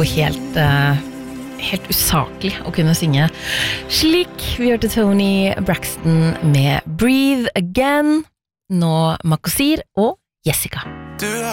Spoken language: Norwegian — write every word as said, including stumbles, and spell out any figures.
helt uh, helt usaklig å kunne synge slik. Vi hørte Tony Braxton med Breathe Again, nå Makosir og Jessica.